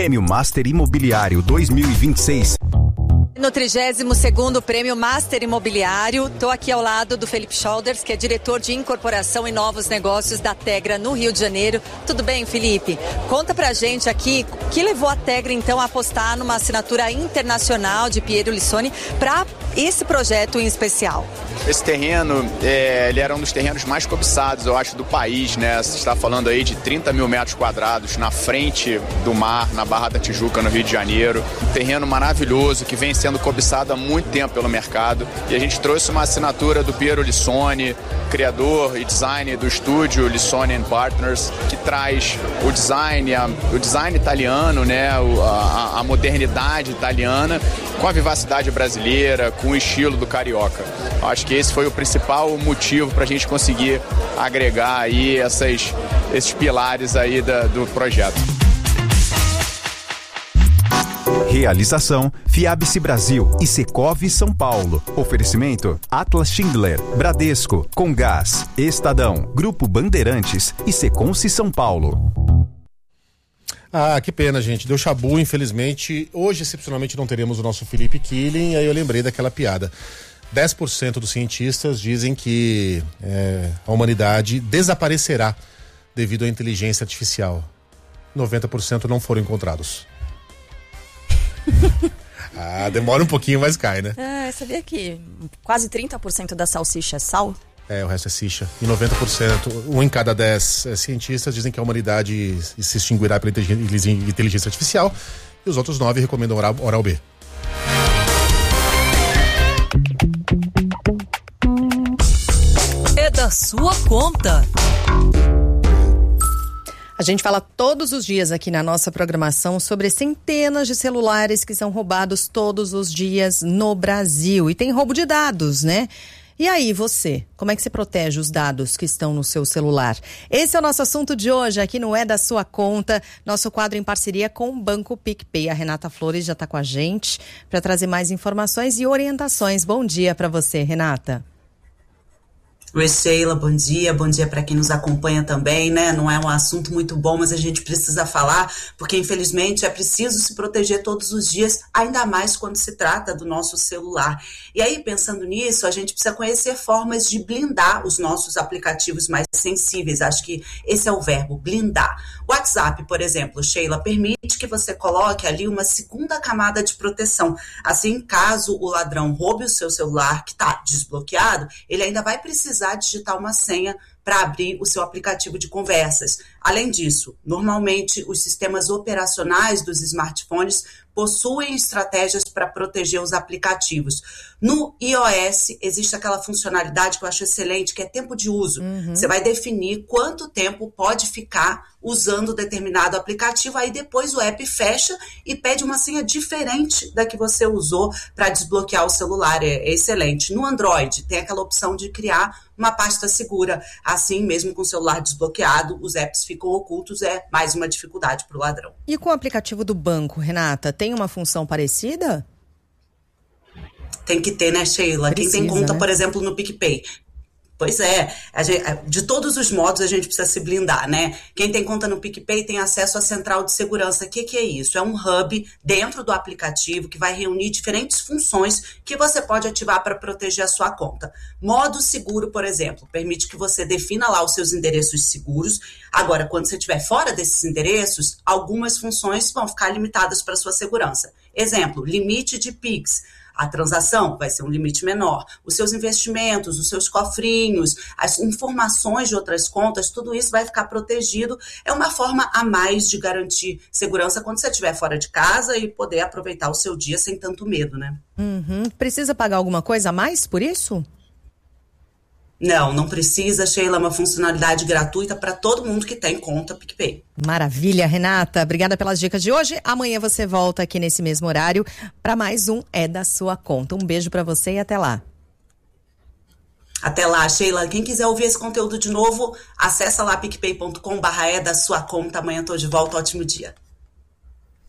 Prêmio Master Imobiliário 2026. No 32º Prêmio Master Imobiliário, estou aqui ao lado do Felipe Schulders, que é diretor de incorporação e novos negócios da Tegra no Rio de Janeiro. Tudo bem, Felipe? Conta pra gente aqui o que levou a Tegra então a apostar numa assinatura internacional de Piero Lissoni para esse projeto em especial. Esse terreno, ele era um dos terrenos mais cobiçados, eu acho, do país, né? Você está falando aí de 30 mil metros quadrados na frente do mar, na Barra da Tijuca, no Rio de Janeiro. Um terreno maravilhoso que vem sendo cobiçado há muito tempo pelo mercado. E a gente trouxe uma assinatura do Piero Lissoni, criador e designer do estúdio Lissoni & Partners, que traz o design italiano, né? A modernidade italiana com a vivacidade brasileira, com o estilo do carioca. Acho que esse foi o principal motivo para a gente conseguir agregar aí esses pilares aí do projeto. Realização Fiabice Brasil e Secov São Paulo. Oferecimento Atlas Schindler, Bradesco, Comgás, Estadão, Grupo Bandeirantes e Seconce São Paulo. Ah, que pena, gente. Deu chabu, infelizmente. Hoje, excepcionalmente, não teremos o nosso Felipe Killing, aí eu lembrei daquela piada. 10% dos cientistas dizem que a humanidade desaparecerá devido à inteligência artificial. 90% não foram encontrados. Demora um pouquinho, mas cai, né? Sabia que quase 30% da salsicha é sal? O resto é cicha. E 90%, 1 em cada 10 cientistas dizem que a humanidade se extinguirá pela inteligência artificial e os outros 9 recomendam Oral B. É da sua conta. A gente fala todos os dias aqui na nossa programação sobre centenas de celulares que são roubados todos os dias no Brasil. E tem roubo de dados, né? E aí, você? Como é que você protege os dados que estão no seu celular? Esse é o nosso assunto de hoje, aqui no É da Sua Conta, nosso quadro em parceria com o Banco PicPay. A Renata Flores já está com a gente para trazer mais informações e orientações. Bom dia para você, Renata. Oi, Sheila, bom dia para quem nos acompanha também, né? Não é um assunto muito bom, mas a gente precisa falar, porque infelizmente é preciso se proteger todos os dias, ainda mais quando se trata do nosso celular. E aí, pensando nisso, a gente precisa conhecer formas de blindar os nossos aplicativos mais sensíveis. Acho que esse é o verbo, blindar. O WhatsApp, por exemplo, Sheila, permite que você coloque ali uma segunda camada de proteção. Assim, caso o ladrão roube o seu celular, que está desbloqueado, ele ainda vai precisar digitar uma senha para abrir o seu aplicativo de conversas. Além disso, normalmente os sistemas operacionais dos smartphones possuem estratégias para proteger os aplicativos. No iOS existe aquela funcionalidade que eu acho excelente, que é tempo de uso. Você vai definir quanto tempo pode ficar usando determinado aplicativo, aí depois o app fecha e pede uma senha diferente da que você usou para desbloquear o celular. É excelente. No Android tem aquela opção de criar uma pasta segura. Assim, mesmo com o celular desbloqueado, os apps ficam ocultos, é mais uma dificuldade para o ladrão. E com o aplicativo do banco, Renata, tem uma função parecida? Tem que ter, né, Sheila? Quem tem conta, né? Por exemplo, no PicPay. Pois é, de todos os modos a gente precisa se blindar, né? Quem tem conta no PicPay tem acesso à central de segurança. O que é isso? É um hub dentro do aplicativo que vai reunir diferentes funções que você pode ativar para proteger a sua conta. Modo seguro, por exemplo, permite que você defina lá os seus endereços seguros. Agora, quando você estiver fora desses endereços, algumas funções vão ficar limitadas para sua segurança. Exemplo, limite de Pix. A transação vai ser um limite menor. Os seus investimentos, os seus cofrinhos, as informações de outras contas, tudo isso vai ficar protegido. É uma forma a mais de garantir segurança quando você estiver fora de casa e poder aproveitar o seu dia sem tanto medo, né? Precisa pagar alguma coisa a mais por isso? Não precisa, Sheila, é uma funcionalidade gratuita para todo mundo que tem conta PicPay. Maravilha, Renata. Obrigada pelas dicas de hoje. Amanhã você volta aqui nesse mesmo horário para mais um É da Sua Conta. Um beijo para você e até lá. Até lá, Sheila. Quem quiser ouvir esse conteúdo de novo, acessa lá picpay.com/é da sua conta. Amanhã estou de volta. Ótimo dia.